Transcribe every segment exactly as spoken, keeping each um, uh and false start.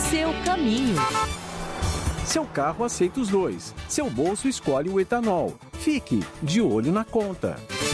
Seu caminho. Seu carro aceita os dois. Seu bolso escolhe o etanol. Fique de olho na conta.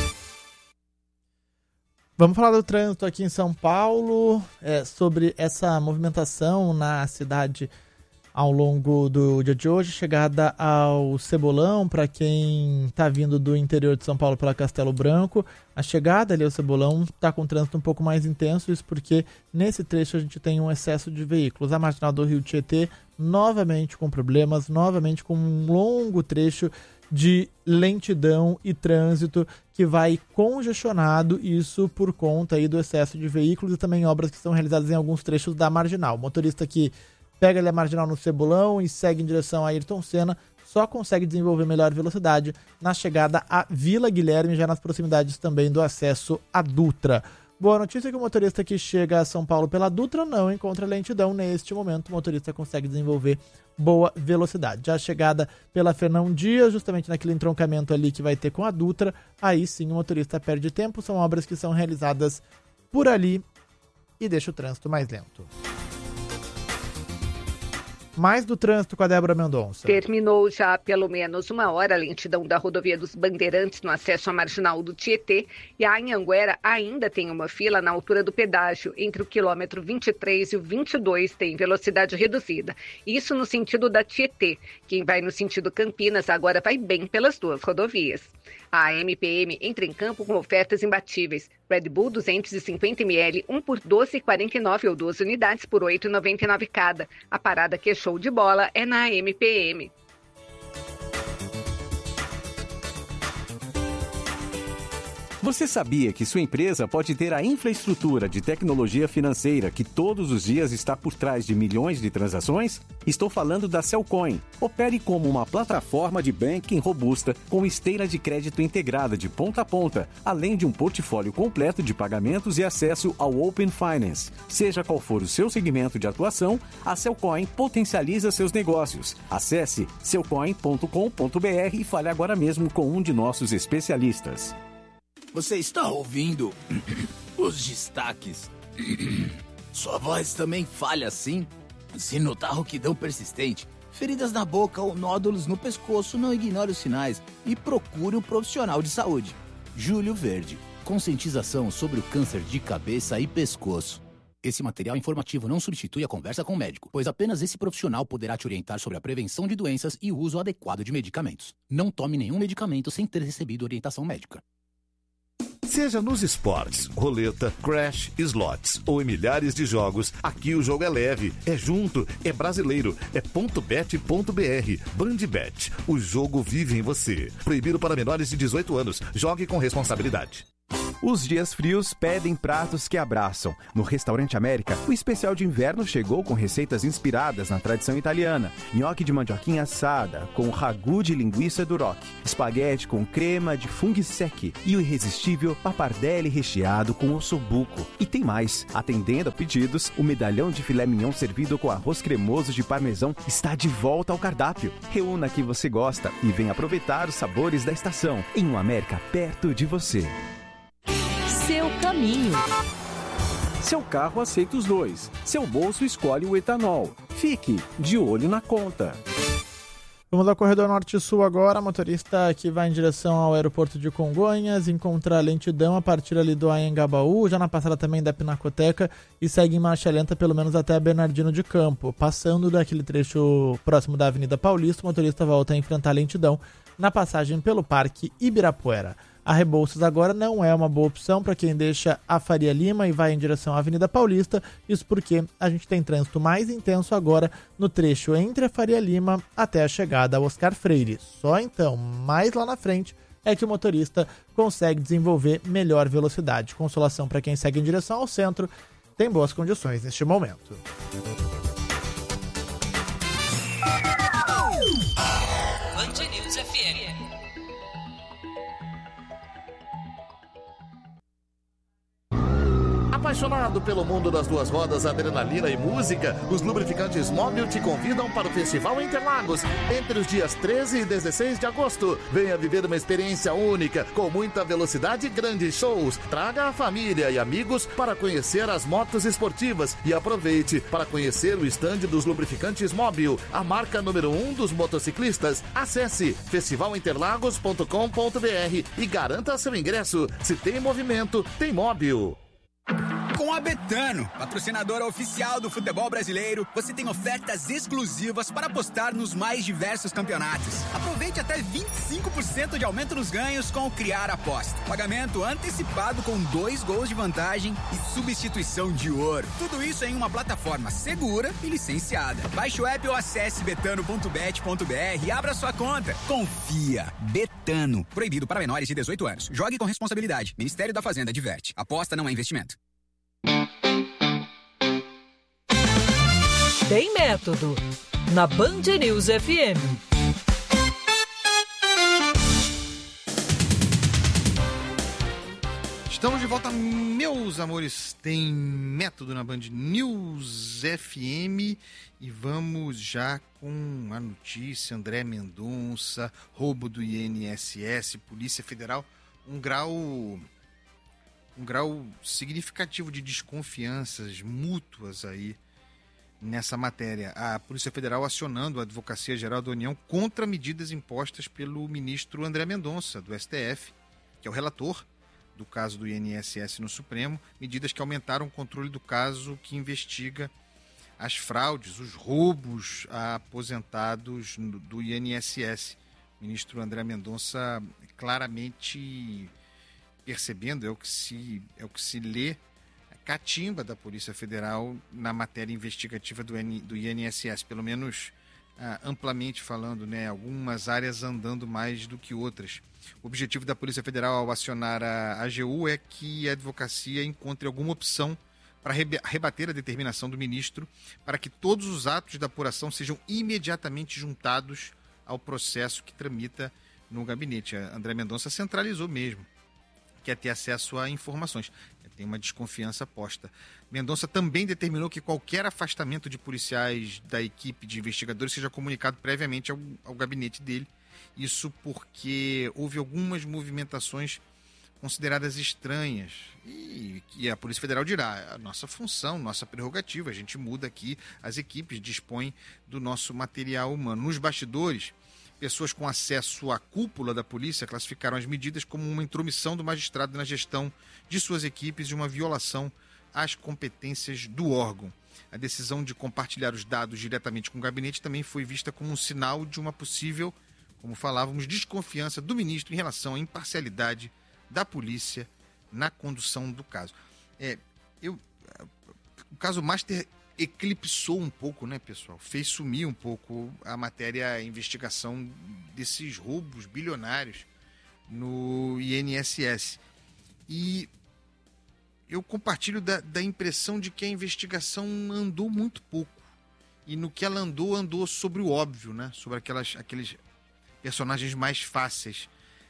Vamos falar do trânsito aqui em São Paulo, é, sobre essa movimentação na cidade ao longo do dia de hoje. Chegada ao Cebolão, para quem está vindo do interior de São Paulo pela Castelo Branco. A chegada ali ao Cebolão está com trânsito um pouco mais intenso, isso porque nesse trecho a gente tem um excesso de veículos. A marginal do Rio Tietê novamente com problemas, novamente com um longo trecho de lentidão e trânsito que vai congestionado, isso por conta aí do excesso de veículos e também obras que são realizadas em alguns trechos da marginal. O motorista que pega ali a marginal no Cebolão e segue em direção a Ayrton Senna só consegue desenvolver melhor velocidade na chegada à Vila Guilherme, já nas proximidades também do acesso à Dutra. Boa notícia é que o motorista que chega a São Paulo pela Dutra não encontra lentidão. Neste momento, o motorista consegue desenvolver boa velocidade. Já a chegada pela Fernão Dias, justamente naquele entroncamento ali que vai ter com a Dutra, aí sim o motorista perde tempo. São obras que são realizadas por ali e deixa o trânsito mais lento. Mais do trânsito com a Débora Mendonça. Terminou já há pelo menos uma hora a lentidão da rodovia dos Bandeirantes no acesso à marginal do Tietê, e a Anhanguera ainda tem uma fila na altura do pedágio. Entre o quilômetro vinte e três e o vinte e dois tem velocidade reduzida. Isso no sentido da Tietê. Quem vai no sentido Campinas agora vai bem pelas duas rodovias. A M P M entra em campo com ofertas imbatíveis. Red Bull duzentos e cinquenta mililitros, um por doze reais e quarenta e nove ou doze unidades por oito reais e noventa e nove cada. A parada que é show de bola é na M P M. Você sabia que sua empresa pode ter a infraestrutura de tecnologia financeira que todos os dias está por trás de milhões de transações? Estou falando da Cellcoin. Opere como uma plataforma de banking robusta com esteira de crédito integrada de ponta a ponta, além de um portfólio completo de pagamentos e acesso ao Open Finance. Seja qual for o seu segmento de atuação, a Cellcoin potencializa seus negócios. Acesse cellcoin ponto com ponto b r e fale agora mesmo com um de nossos especialistas. Você está ouvindo os destaques? Sua voz também falha assim? Se notar rouquidão persistente, feridas na boca ou nódulos no pescoço, não ignore os sinais e procure um profissional de saúde. Júlio Verde, conscientização sobre o câncer de cabeça e pescoço. Esse material informativo não substitui a conversa com o médico, pois apenas esse profissional poderá te orientar sobre a prevenção de doenças e o uso adequado de medicamentos. Não tome nenhum medicamento sem ter recebido orientação médica. Seja nos esportes, roleta, crash, slots ou em milhares de jogos, aqui o jogo é leve, é junto, é brasileiro, é ponto bet ponto b r. Bandbet, o jogo vive em você. Proibido para menores de dezoito anos. Jogue com responsabilidade. Os dias frios pedem pratos que abraçam. No Restaurante América, o especial de inverno chegou com receitas inspiradas na tradição italiana. Nhoque de mandioquinha assada, com ragu de linguiça duroc, espaguete com crema de funghi secchi e o irresistível pappardelle recheado com ossobuco. E tem mais. Atendendo a pedidos, o medalhão de filé mignon servido com arroz cremoso de parmesão está de volta ao cardápio. Reúna que você gosta e venha aproveitar os sabores da estação em um América perto de você. Seu caminho. Seu carro aceita os dois. Seu bolso escolhe o etanol. Fique de olho na conta. Vamos ao corredor norte-sul agora. Motorista que vai em direção ao aeroporto de Congonhas, encontra lentidão a partir ali do Anhangabaú, já na passada também da Pinacoteca, e segue em marcha lenta pelo menos até Bernardino de Campo. Passando daquele trecho próximo da Avenida Paulista, o motorista volta a enfrentar lentidão na passagem pelo Parque Ibirapuera. A Rebouças agora não é uma boa opção para quem deixa a Faria Lima e vai em direção à Avenida Paulista, isso porque a gente tem trânsito mais intenso agora no trecho entre a Faria Lima até a chegada ao Oscar Freire. Só então, mais lá na frente, é que o motorista consegue desenvolver melhor velocidade. Consolação para quem segue em direção ao centro, tem boas condições neste momento. Band News F M. Apaixonado pelo mundo das duas rodas, adrenalina e música, os lubrificantes Móbil te convidam para o Festival Interlagos entre os dias treze e dezesseis de agosto. Venha viver uma experiência única, com muita velocidade e grandes shows. Traga a família e amigos para conhecer as motos esportivas e aproveite para conhecer o estande dos lubrificantes Móbil, a marca número um dos motociclistas. Acesse festival interlagos ponto com ponto b r e garanta seu ingresso. Se tem movimento, tem Móbil. Com a Betano, patrocinadora oficial do futebol brasileiro, você tem ofertas exclusivas para apostar nos mais diversos campeonatos. Aproveite até vinte e cinco por cento de aumento nos ganhos com o Criar Aposta. Pagamento antecipado com dois gols de vantagem e substituição de ouro. Tudo isso em uma plataforma segura e licenciada. Baixe o app ou acesse betano ponto bet ponto b r e abra sua conta. Confia. Betano. Proibido para menores de dezoito anos. Jogue com responsabilidade. Ministério da Fazenda adverte. Aposta não é investimento. Tem método. Na Band News F M. Estamos de volta, meus amores. Tem método na Band News F M e vamos já com a notícia. André Mendonça, roubo do I N S S, Polícia Federal, um grau... um grau significativo de desconfianças mútuas aí nessa matéria. A Polícia Federal acionando a Advocacia Geral da União contra medidas impostas pelo ministro André Mendonça, do S T F, que é o relator do caso do I N S S no Supremo, medidas que aumentaram o controle do caso que investiga as fraudes, os roubos a aposentados do I N S S. O ministro André Mendonça claramente... percebendo, é o que se, é o que se lê, a catimba da Polícia Federal na matéria investigativa do, N, do I N S S, pelo menos ah, amplamente falando, né, algumas áreas andando mais do que outras. O objetivo da Polícia Federal ao acionar a A G U é que a advocacia encontre alguma opção para rebater a determinação do ministro para que todos os atos da apuração sejam imediatamente juntados ao processo que tramita no gabinete. A André Mendonça centralizou mesmo, quer ter acesso a informações. Tem uma desconfiança posta. Mendonça também determinou que qualquer afastamento de policiais da equipe de investigadores seja comunicado previamente ao, ao gabinete dele. Isso porque houve algumas movimentações consideradas estranhas. E, e a Polícia Federal dirá, a nossa função, nossa prerrogativa, a gente muda aqui, as equipes dispõem do nosso material humano. Nos bastidores, pessoas com acesso à cúpula da polícia classificaram as medidas como uma intromissão do magistrado na gestão de suas equipes e uma violação às competências do órgão. A decisão de compartilhar os dados diretamente com o gabinete também foi vista como um sinal de uma possível, como falávamos, desconfiança do ministro em relação à imparcialidade da polícia na condução do caso. É, eu, o caso Master eclipsou um pouco, né, pessoal? Fez sumir um pouco a matéria, a investigação desses roubos bilionários no I N S S. E eu compartilho da, da impressão de que a investigação andou muito pouco. E no que ela andou, andou sobre o óbvio, né? Sobre aquelas, aqueles personagens mais fáceis.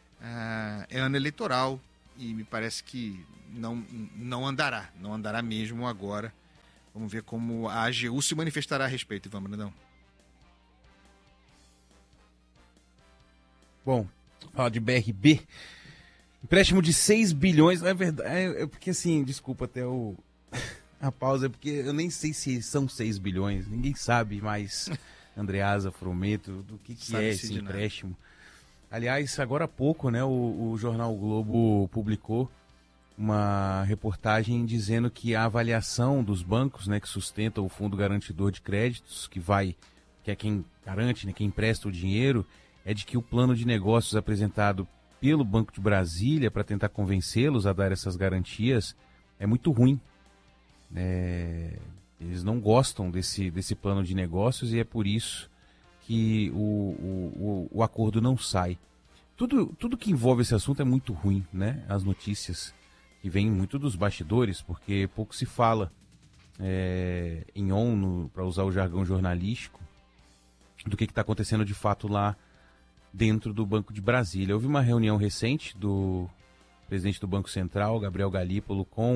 Ah, é ano eleitoral e me parece que não, não andará. Não andará mesmo agora. Vamos ver como a A G U se manifestará a respeito, Ivan Brandão. Bom, fala de B R B. Empréstimo de seis bilhões. É verdade. É, é porque assim, desculpa até o, a pausa, é porque eu nem sei se são seis bilhões. Ninguém sabe mais, Andreasa, Frometo, do que, que é esse empréstimo. Nada. Aliás, agora há pouco, né, o, o jornal o Globo publicou uma reportagem dizendo que a avaliação dos bancos, né, que sustentam o Fundo Garantidor de Créditos, que vai, que é quem garante, né, quem empresta o dinheiro, é de que o plano de negócios apresentado pelo Banco de Brasília para tentar convencê-los a dar essas garantias é muito ruim. É, eles não gostam desse, desse plano de negócios e é por isso que o, o, o, o acordo não sai. Tudo, tudo que envolve esse assunto é muito ruim, né? As notícias que vêm muito dos bastidores, porque pouco se fala é, em on, para usar o jargão jornalístico, do que está acontecendo de fato lá dentro do Banco de Brasília. Houve uma reunião recente do presidente do Banco Central, Gabriel Galípolo, com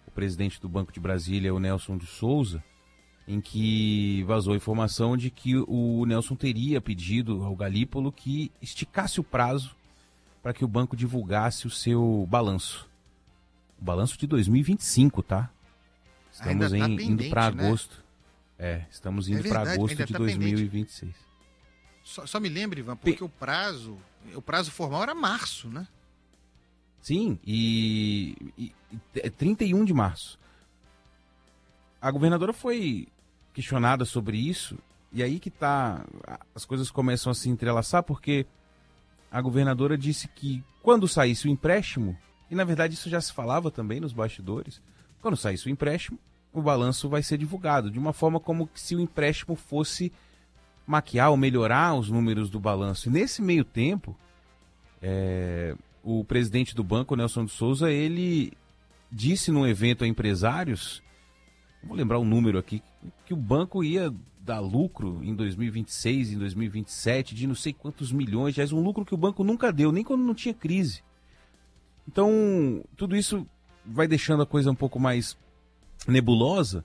o presidente do Banco de Brasília, o Nelson de Souza, em que vazou a informação de que o Nelson teria pedido ao Galípolo que esticasse o prazo para que o banco divulgasse o seu balanço. O balanço de dois mil e vinte e cinco, tá? Estamos tá em, indo para agosto. Né? É, estamos indo é para agosto de tá dois mil e vinte e seis. Só, só me lembre, Ivan, porque P... o prazo, o prazo formal era março, né? Sim, e, e, e trinta e um de março. A governadora foi questionada sobre isso, e aí que tá, as coisas começam a se entrelaçar, porque a governadora disse que quando saísse o empréstimo, e na verdade isso já se falava também nos bastidores, quando saísse o empréstimo, o balanço vai ser divulgado, de uma forma como se o empréstimo fosse maquiar ou melhorar os números do balanço. E nesse meio tempo, é, o presidente do banco, Nelson de Souza, ele disse num evento a empresários, vou lembrar o número aqui, que o banco ia dar lucro em dois mil e vinte e seis, em dois mil e vinte e sete, de não sei quantos milhões, já é um lucro que o banco nunca deu, nem quando não tinha crise. Então, tudo isso vai deixando a coisa um pouco mais nebulosa.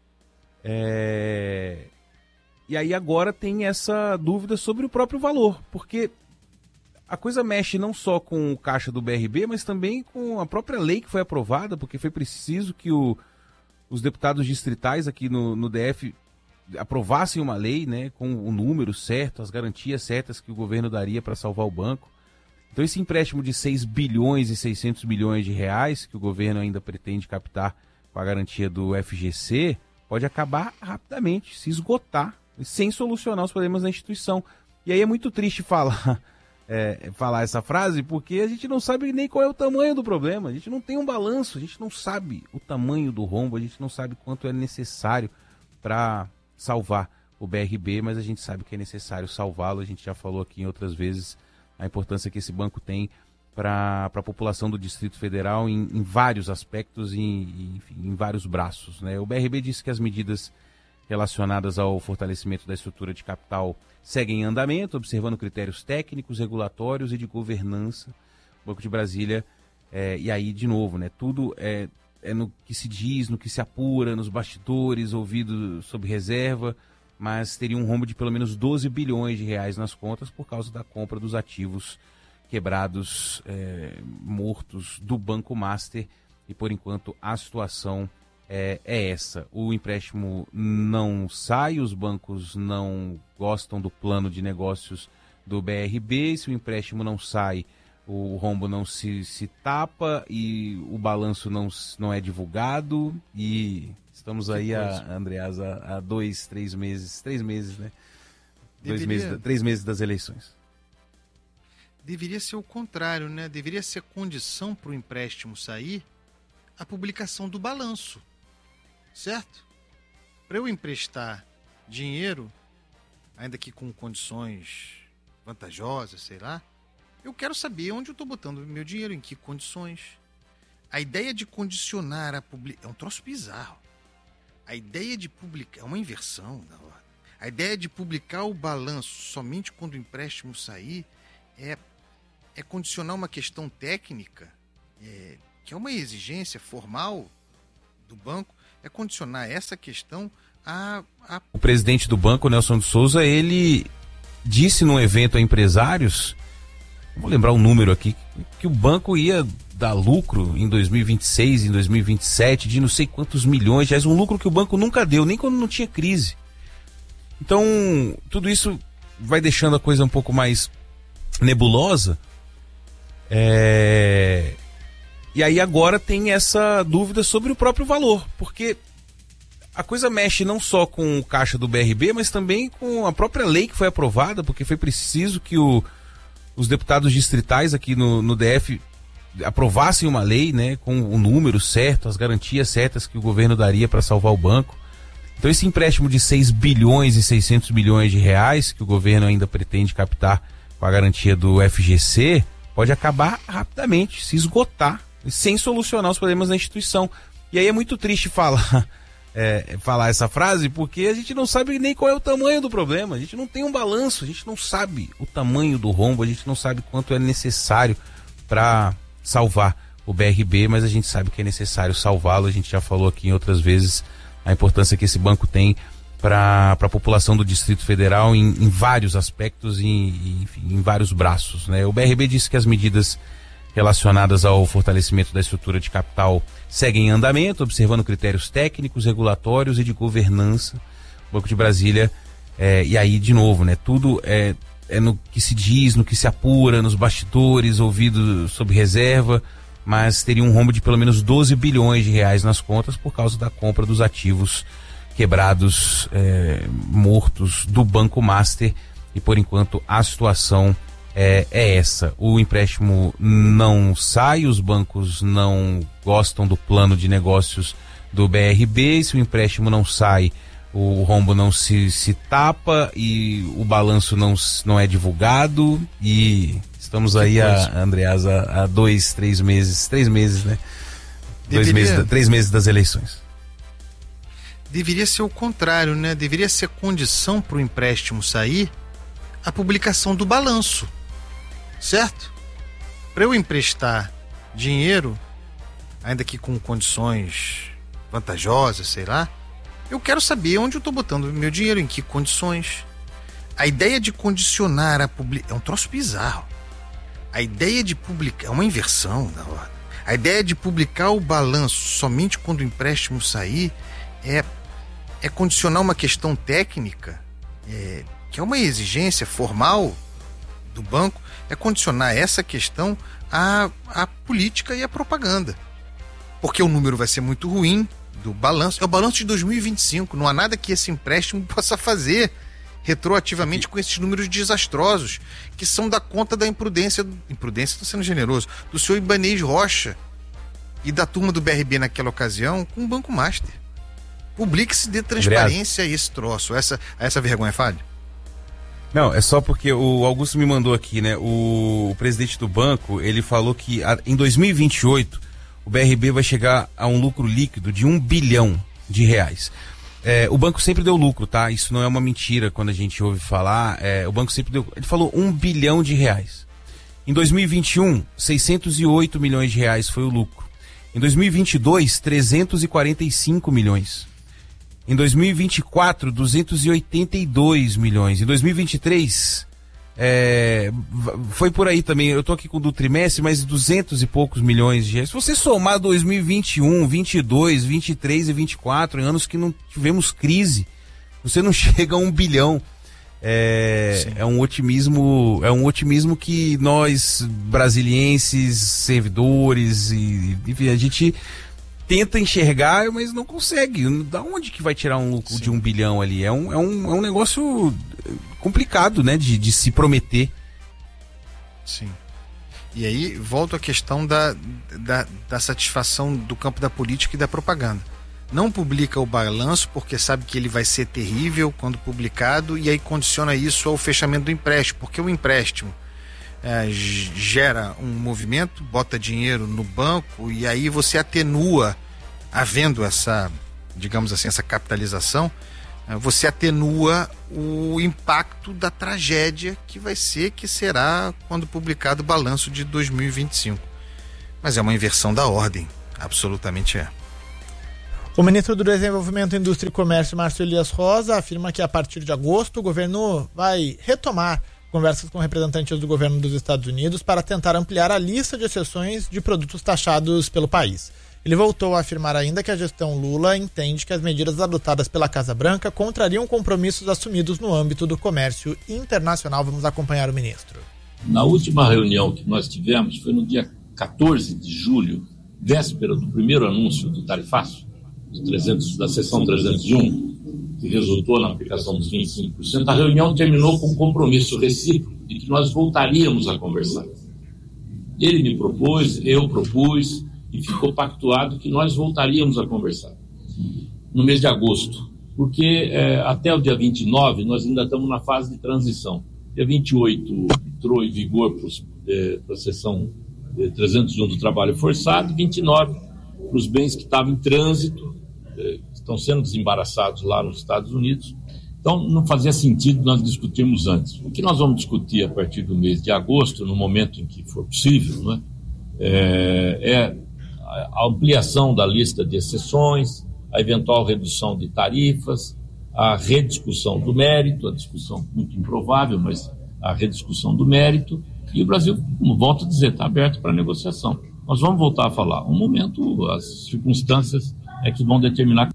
É... E aí agora tem essa dúvida sobre o próprio valor, porque a coisa mexe não só com o caixa do B R B, mas também com a própria lei que foi aprovada, porque foi preciso que o, os deputados distritais aqui no, no D F aprovassem uma lei, né, com o número certo, as garantias certas que o governo daria para salvar o banco. Então esse empréstimo de seis bilhões e seiscentos milhões de reais, que o governo ainda pretende captar com a garantia do F G C, pode acabar rapidamente, se esgotar, sem solucionar os problemas da instituição. E aí é muito triste falar, é, falar essa frase, porque a gente não sabe nem qual é o tamanho do problema, a gente não tem um balanço, a gente não sabe o tamanho do rombo, a gente não sabe quanto é necessário para salvar o B R B, mas a gente sabe que é necessário salvá-lo, a gente já falou aqui em outras vezes a importância que esse banco tem para a população do Distrito Federal em, em vários aspectos e em, enfim, em vários braços, né? O B R B disse que as medidas relacionadas ao fortalecimento da estrutura de capital seguem em andamento, observando critérios técnicos, regulatórios e de governança. O Banco de Brasília, é, e aí, de novo, né, tudo é, é no que se diz, no que se apura, nos bastidores, ouvido sob reserva, mas teria um rombo de pelo menos doze bilhões de reais nas contas por causa da compra dos ativos quebrados, é, mortos do Banco Master, e por enquanto a situação é, é essa. O empréstimo não sai, os bancos não gostam do plano de negócios do B R B, se o empréstimo não sai, o rombo não se, se tapa e o balanço não, não é divulgado, e estamos aí, a, Andreas, há, há dois, três meses, três meses, né? Deveria... Dois meses, três meses das eleições. Deveria ser o contrário, né? Deveria ser condição para o empréstimo sair a publicação do balanço, certo? Para eu emprestar dinheiro, ainda que com condições vantajosas, sei lá, eu quero saber onde eu estou botando o meu dinheiro, em que condições. A ideia de condicionar a publicação... É um troço bizarro. A ideia de publicar... É uma inversão da ordem. A ideia de publicar o balanço somente quando o empréstimo sair é, é condicionar uma questão técnica, é, que é uma exigência formal do banco, é condicionar essa questão a, a... O presidente do banco, Nelson de Souza, ele disse num evento a empresários, vou lembrar o número aqui, que o banco ia dar lucro em dois mil e vinte e seis, em dois mil e vinte e sete, de não sei quantos milhões, já é um lucro que o banco nunca deu, nem quando não tinha crise. Então, tudo isso vai deixando a coisa um pouco mais nebulosa. É... E aí agora tem essa dúvida sobre o próprio valor, porque a coisa mexe não só com o caixa do B R B, mas também com a própria lei que foi aprovada, porque foi preciso que o, os deputados distritais aqui no, no D F aprovassem uma lei, né, com o número certo, as garantias certas que o governo daria para salvar o banco. Então esse empréstimo de seis bilhões e seiscentos milhões de reais, que o governo ainda pretende captar com a garantia do F G C, pode acabar rapidamente, se esgotar, sem solucionar os problemas da instituição. E aí é muito triste falar, é, falar essa frase, porque a gente não sabe nem qual é o tamanho do problema, a gente não tem um balanço, a gente não sabe o tamanho do rombo, a gente não sabe quanto é necessário para salvar o B R B, mas a gente sabe que é necessário salvá-lo. A gente já falou aqui em outras vezes a importância que esse banco tem para a população do Distrito Federal em, em vários aspectos e em, enfim, em vários braços, né? O B R B disse que as medidas relacionadas ao fortalecimento da estrutura de capital seguem em andamento, observando critérios técnicos, regulatórios e de governança. O Banco de Brasília, é, e aí de novo, né? Tudo é, é no que se diz, no que se apura, nos bastidores, ouvido sob reserva, mas teria um rombo de pelo menos doze bilhões de reais nas contas por causa da compra dos ativos quebrados, é, mortos do Banco Master, e por enquanto a situação é, é essa. O empréstimo não sai, os bancos não gostam do plano de negócios do B R B, se o empréstimo não sai, o rombo não se, se tapa e o balanço não, não é divulgado, e estamos aí, a, Andreas, há, há dois, três meses, três meses, né? Deveria... Dois meses, três meses das eleições. Deveria ser o contrário, né? Deveria ser condição para o empréstimo sair a publicação do balanço, certo? Para eu emprestar dinheiro, ainda que com condições vantajosas, sei lá, eu quero saber onde eu estou botando meu dinheiro, em que condições. A ideia de condicionar a publicação é um troço bizarro. A ideia de publicar é uma inversão da ordem. A ideia de publicar o balanço somente quando o empréstimo sair é é condicionar uma questão técnica, é, que é uma exigência formal do banco, é condicionar essa questão à, à política e à propaganda. Porque o número vai ser muito ruim do balanço. É o balanço de dois mil e vinte e cinco, não há nada que esse empréstimo possa fazer retroativamente com esses números desastrosos, que são da conta da imprudência, imprudência, estou sendo generoso, do senhor Ibanez Rocha e da turma do B R B naquela ocasião com o Banco Master. Publique-se, dê transparência a esse troço, essa, essa vergonha falha? Não, é só porque o Augusto me mandou aqui, né? O, o presidente do banco, ele falou que a, em dois mil e vinte e oito o B R B vai chegar a um lucro líquido de um bilhão de reais. É, o banco sempre deu lucro, tá? Isso não é uma mentira quando a gente ouve falar. É, o banco sempre deu... Ele falou um bilhão de reais. Em dois mil e vinte e um, seiscentos e oito milhões de reais foi o lucro. Em dois mil e vinte e dois, trezentos e quarenta e cinco milhões. Em dois mil e vinte e quatro, duzentos e oitenta e dois milhões. Em dois mil e vinte e três, é, foi por aí também. Eu tô aqui com o do trimestre, mas duzentos e poucos milhões de reais. Se você somar dois mil e vinte e um, vinte e dois, vinte e três e vinte e quatro, em anos que não tivemos crise, você não chega a um bilhão. É, é um otimismo, é um otimismo que nós, brasilienses, servidores, e, enfim, a gente tenta enxergar, mas não consegue. Da onde que vai tirar um lucro Sim. de um bilhão ali? É um, é um, é um negócio complicado, né, de, de se prometer. Sim. E aí volto à questão da, da, da satisfação do campo da política e da propaganda. Não publica o balanço porque sabe que ele vai ser terrível quando publicado, e aí condiciona isso ao fechamento do empréstimo, porque o empréstimo é, gera um movimento, bota dinheiro no banco, e aí você atenua, havendo essa, digamos assim, essa capitalização, você atenua o impacto da tragédia que vai ser, que será quando publicado o balanço de dois mil e vinte e cinco. Mas é uma inversão da ordem, absolutamente é. O ministro do Desenvolvimento, Indústria e Comércio, Márcio Elias Rosa, afirma que a partir de agosto o governo vai retomar conversas com representantes do governo dos Estados Unidos para tentar ampliar a lista de exceções de produtos taxados pelo país. Ele voltou a afirmar ainda que a gestão Lula entende que as medidas adotadas pela Casa Branca contrariam compromissos assumidos no âmbito do comércio internacional. Vamos acompanhar o ministro. Na última reunião que nós tivemos, foi no dia quatorze de julho, véspera do primeiro anúncio do tarifaço, trezentos, da seção trezentos e um, que resultou na aplicação dos vinte e cinco por cento, a reunião terminou com um compromisso recíproco de que nós voltaríamos a conversar. Ele me propôs, eu propus, e ficou pactuado que nós voltaríamos a conversar no mês de agosto, porque é, até o dia vinte e nove nós ainda estamos na fase de transição. Dia vinte e oito entrou em vigor para a seção é, trezentos e um do trabalho forçado, vinte e nove para os bens que estavam em trânsito, que estão sendo desembaraçados lá nos Estados Unidos. Então, não fazia sentido nós discutirmos antes. O que nós vamos discutir a partir do mês de agosto, no momento em que for possível, não é? é, é a ampliação da lista de exceções, a eventual redução de tarifas, a rediscussão do mérito, a discussão muito improvável, mas a rediscussão do mérito, e o Brasil, como volto a dizer, está aberto para negociação. Nós vamos voltar a falar. Um momento, as circunstâncias é que vão determinar.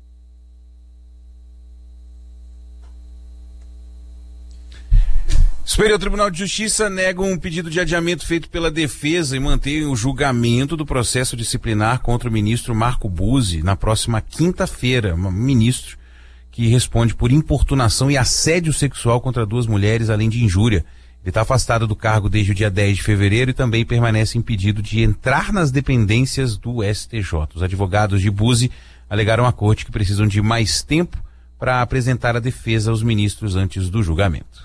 Superior Tribunal de Justiça nega um pedido de adiamento feito pela defesa e mantém o julgamento do processo disciplinar contra o ministro Marco Buzzi na próxima quinta-feira. Um ministro que responde por importunação e assédio sexual contra duas mulheres, além de injúria. Ele está afastado do cargo desde o dia dez de fevereiro e também permanece impedido de entrar nas dependências do S T J. Os advogados de Buzzi alegaram à corte que precisam de mais tempo para apresentar a defesa aos ministros antes do julgamento.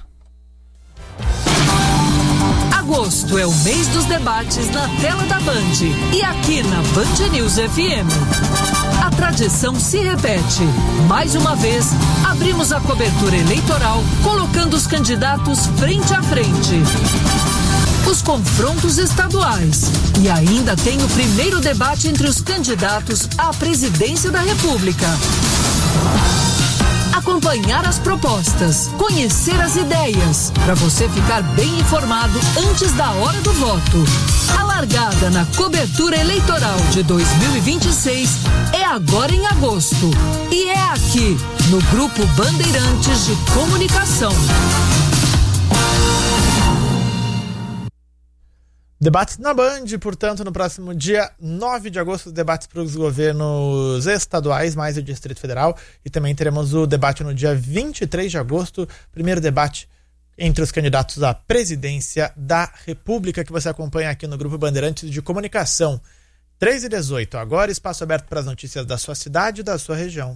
Agosto é o mês dos debates na tela da Band e aqui na Band News F M. A tradição se repete. Mais uma vez, abrimos a cobertura eleitoral colocando os candidatos frente a frente. Os confrontos estaduais. E ainda tem o primeiro debate entre os candidatos à presidência da República. Acompanhar as propostas, conhecer as ideias, para você ficar bem informado antes da hora do voto. A largada na cobertura eleitoral de dois mil e vinte e seis é agora em agosto. E é aqui, no Grupo Bandeirantes de Comunicação. Debates na Band, portanto, no próximo dia nove de agosto, debates para os governos estaduais, mais o Distrito Federal, e também teremos o debate no dia vinte e três de agosto, primeiro debate entre os candidatos à presidência da República, que você acompanha aqui no Grupo Bandeirantes de Comunicação. três e dezoito, agora espaço aberto para as notícias da sua cidade e da sua região.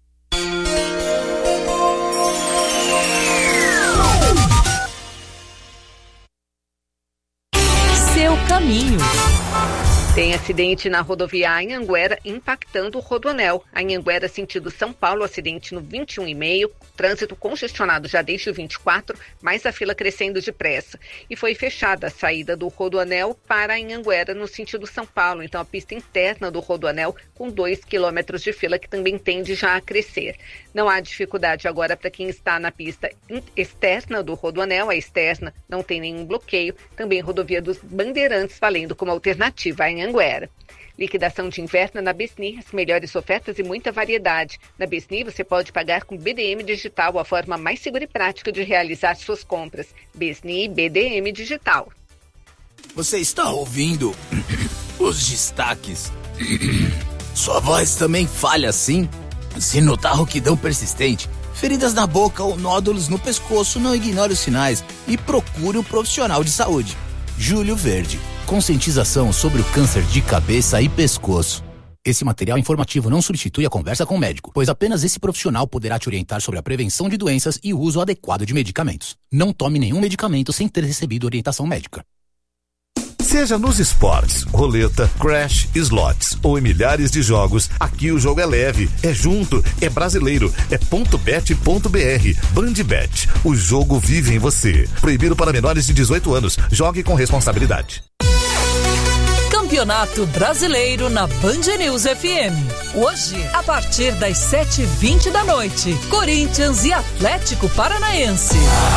Seu caminho. Tem acidente na rodovia Anhanguera impactando o Rodoanel. Anhanguera sentido São Paulo, acidente no vinte e um e meio, trânsito congestionado já desde o vinte e quatro, mas a fila crescendo depressa. E foi fechada a saída do Rodoanel para Anhanguera no sentido São Paulo, então a pista interna do Rodoanel com dois quilômetros de fila que também tende já a crescer. Não há dificuldade agora para quem está na pista externa do Rodoanel, a externa não tem nenhum bloqueio, também rodovia dos Bandeirantes valendo como alternativa a Anhanguera. Liquidação de inverno na Besni, as melhores ofertas e muita variedade. Na Besni você pode pagar com B D M Digital, a forma mais segura e prática de realizar suas compras. Besni B D M Digital. Você está ouvindo os destaques? Sua voz também falha assim? Se notar rouquidão persistente, feridas na boca ou nódulos no pescoço, não ignore os sinais e procure um profissional de saúde. Júlio Verde, conscientização sobre o câncer de cabeça e pescoço. Esse material informativo não substitui a conversa com o médico, pois apenas esse profissional poderá te orientar sobre a prevenção de doenças e o uso adequado de medicamentos. Não tome nenhum medicamento sem ter recebido orientação médica. Seja nos esportes, roleta, crash, slots ou em milhares de jogos, aqui o jogo é leve, é junto, é brasileiro, é ponto bet ponto br. Bandbet, o jogo vive em você. Proibido para menores de dezoito anos. Jogue com responsabilidade. Campeonato Brasileiro na Band News F M. Hoje, a partir das sete e vinte da noite, Corinthians e Atlético Paranaense.